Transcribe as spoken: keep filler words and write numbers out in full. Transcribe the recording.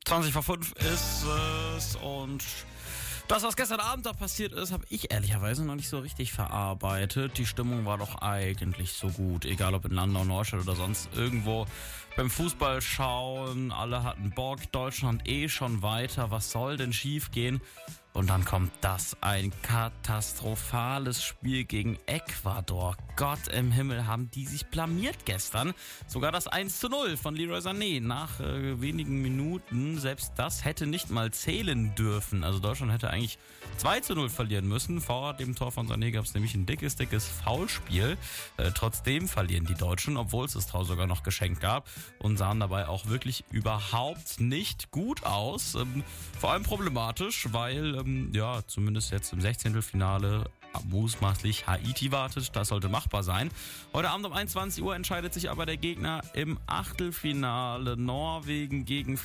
zwanzig vor fünf ist es und das, was gestern Abend da passiert ist, habe ich ehrlicherweise noch nicht so richtig verarbeitet. Die Stimmung war doch eigentlich so gut, egal ob in Landau, Neustadt oder sonst irgendwo. Beim Fußball schauen, alle hatten Bock, Deutschland eh schon weiter, was soll denn schief gehen? Und dann kommt das, ein katastrophales Spiel gegen Ecuador. Gott im Himmel, haben die sich blamiert gestern. Sogar das eins zu null von Leroy Sané nach äh, wenigen Minuten. Selbst das hätte nicht mal zählen dürfen. Also Deutschland hätte eigentlich zwei zu null verlieren müssen. Vor dem Tor von Sané gab es nämlich ein dickes, dickes Foulspiel. Äh, trotzdem verlieren die Deutschen, obwohl es das Tor sogar noch geschenkt gab. Und sahen dabei auch wirklich überhaupt nicht gut aus. Ähm, vor allem problematisch, weil ähm, ja zumindest jetzt im Sechzehntelfinale mutmaßlich Haiti wartet. Das sollte machbar sein. Heute Abend um einundzwanzig Uhr entscheidet sich aber der Gegner im Achtelfinale. Norwegen gegen